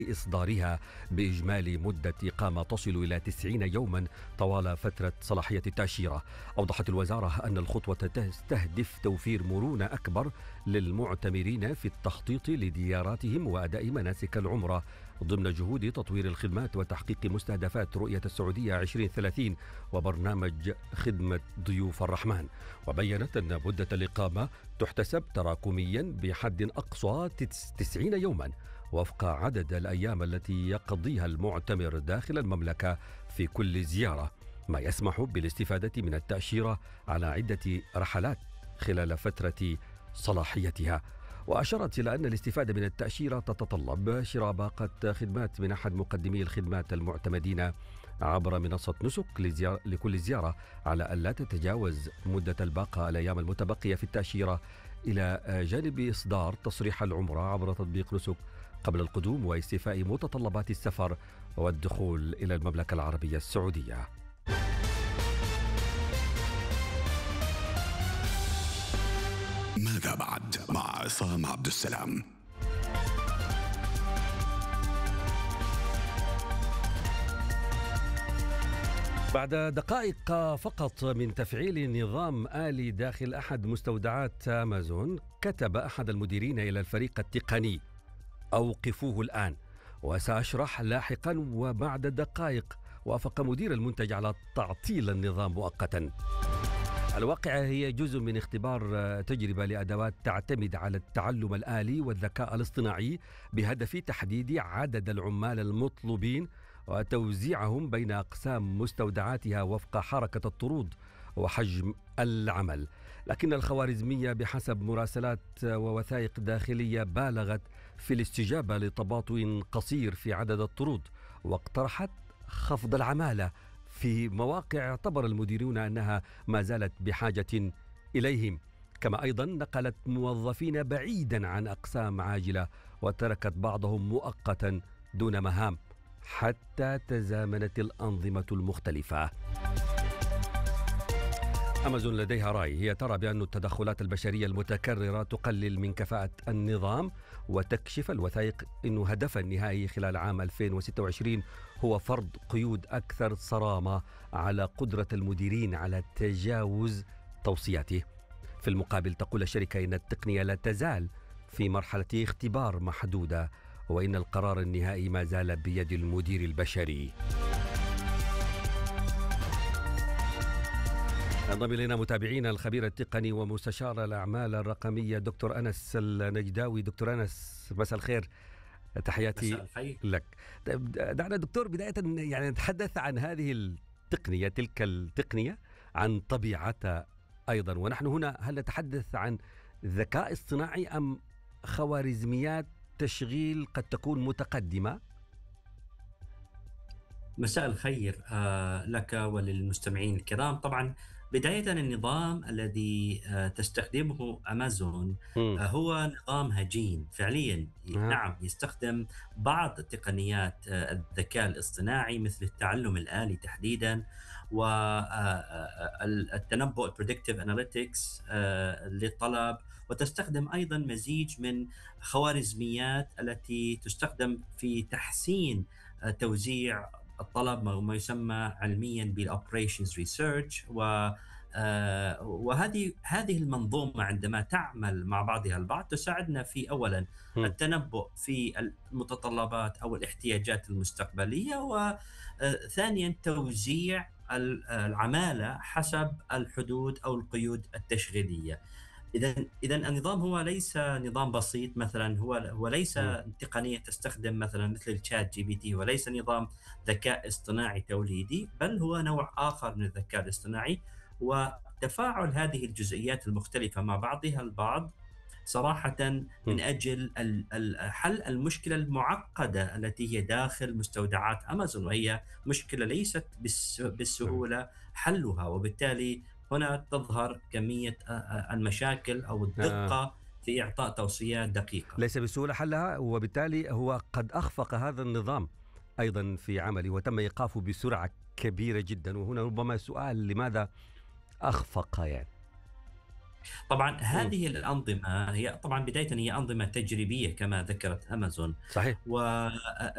إصدارها بإجمالي مدة إقامة تصل إلى 90 يوما طوال فترة صلاحية التأشيرة. أوضحت الوزارة أن الخطوة تستهدف توفير مرونة أكبر للمعتمرين في التخطيط لزياراتهم وأداء مناسك العمرة ضمن جهود تطوير الخدمات وتحقيق مستهدفات رؤية السعودية 2030 وبرنامج خدمة ضيوف الرحمن. وبيّنت أن مدة الإقامة تحتسب تراكميا بحد أقصى 90 يوما وفق عدد الأيام التي يقضيها المعتمر داخل المملكة في كل زيارة، ما يسمح بالاستفادة من التأشيرة على عدة رحلات خلال فترة صلاحيتها. وأشارت إلى أن الاستفادة من التأشيرة تتطلب شراء باقة خدمات من أحد مقدمي الخدمات المعتمدين عبر منصة نسك لكل زيارة، على ألا تتجاوز مدة الباقة الأيام المتبقية في التأشيرة، إلى جانب إصدار تصريح العمرة عبر تطبيق نسك قبل القدوم واستيفاء متطلبات السفر والدخول إلى المملكة العربية السعودية. ماذا بعد مع عصام عبد السلام؟ بعد دقائق فقط من تفعيل نظام آلي داخل أحد مستودعات أمازون، كتب أحد المديرين إلى الفريق التقني: أوقفوه الآن وسأشرح لاحقا. وبعد دقائق وافق مدير المنتج على تعطيل النظام مؤقتا. الواقعة هي جزء من اختبار تجربة لأدوات تعتمد على التعلم الآلي والذكاء الاصطناعي بهدف تحديد عدد العمال المطلوبين وتوزيعهم بين أقسام مستودعاتها وفق حركة الطرود وحجم العمل. لكن الخوارزمية بحسب مراسلات ووثائق داخلية بالغت في الاستجابة لتباطؤ قصير في عدد الطرود، واقترحت خفض العمالة في مواقع اعتبر المديرون أنها ما زالت بحاجة إليهم. كما أيضا نقلت موظفين بعيدا عن أقسام عاجلة وتركت بعضهم مؤقتا دون مهام حتى تزامنت الأنظمة المختلفة. أمازون لديها رأي، هي ترى بأن التدخلات البشرية المتكررة تقلل من كفاءة النظام، وتكشف الوثائق أن هدفها النهائي خلال عام 2026 هو فرض قيود أكثر صرامة على قدرة المديرين على تجاوز توصياته. في المقابل تقول الشركة أن التقنية لا تزال في مرحلة اختبار محدودة، وإن القرار النهائي ما زال بيد المدير البشري. انضم إلينا متابعينا الخبير التقني ومستشار الأعمال الرقمية دكتور أنس النجداوي. دكتور أنس، مساء الخير، تحياتي لك. دعنا دكتور بداية نتحدث عن هذه التقنية، تلك التقنية، عن طبيعتها أيضا. ونحن هنا هل نتحدث عن ذكاء اصطناعي أم خوارزميات تشغيل قد تكون متقدمة؟ مساء الخير لك وللمستمعين الكرام. طبعا بداية النظام الذي تستخدمه أمازون هو نظام هجين فعليا. نعم، يستخدم بعض تقنيات الذكاء الاصطناعي مثل التعلم الآلي تحديدا والتنبؤ predictive analytics للطلب، وتستخدم أيضا مزيج من خوارزميات التي تستخدم في تحسين توزيع الطلب، ما يسمى علميا بالاوبريشنز ريسيرش. وهذه المنظومه عندما تعمل مع بعضها البعض تساعدنا في اولا التنبؤ في المتطلبات او الاحتياجات المستقبليه، وثانيا توزيع العماله حسب الحدود او القيود التشغيليه. إذا النظام هو ليس نظام بسيط، مثلا هو ليس تقنية تستخدم مثلا مثل الشات جي بي تي، وليس نظام ذكاء اصطناعي توليدي، بل هو نوع آخر من الذكاء الاصطناعي. وتفاعل هذه الجزئيات المختلفة مع بعضها البعض صراحة من أجل حل المشكلة المعقدة التي هي داخل مستودعات أمازون، وهي مشكلة ليست بالسهولة حلها، وبالتالي هنا تظهر كمية المشاكل أو الدقة في إعطاء توصيات دقيقة. ليس بسهولة حلها، وبالتالي هو قد أخفق هذا النظام أيضا في عمله وتم إيقافه بسرعة كبيرة جدا. وهنا ربما سؤال، لماذا أخفق طبعا هذه الأنظمة هي طبعا بداية هي أنظمة تجريبية كما ذكرت أمازون. صحيح.